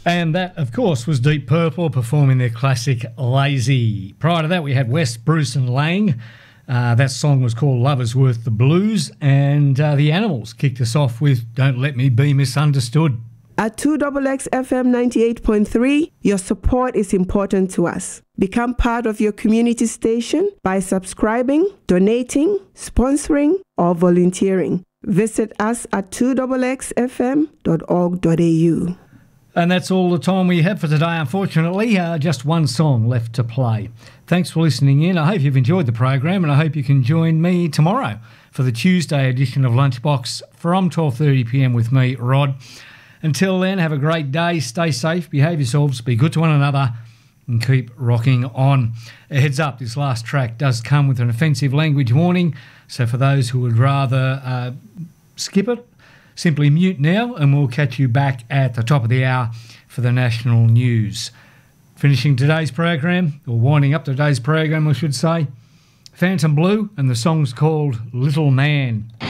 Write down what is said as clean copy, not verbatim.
And that, of course, was Deep Purple performing their classic Lazy. Prior to that, we had West, Bruce and Lang. That song was called Lovers Worth the Blues. And the Animals kicked us off with Don't Let Me Be Misunderstood. At 2XX FM 98.3, your support is important to us. Become part of your community station by subscribing, donating, sponsoring, or volunteering. Visit us at 2xxfm.org.au. And that's all the time we have for today, unfortunately. Just one song left to play. Thanks for listening in. I hope you've enjoyed the program, and I hope you can join me tomorrow for the Tuesday edition of Lunchbox from 12:30pm with me, Rod. Until then, have a great day, stay safe, behave yourselves, be good to one another, and keep rocking on. A heads up, this last track does come with an offensive language warning, so for those who would rather skip it, simply mute now, and we'll catch you back at the top of the hour for the national news. Finishing today's program, or winding up today's program, I should say, Phantom Blue, and the song's called Little Man.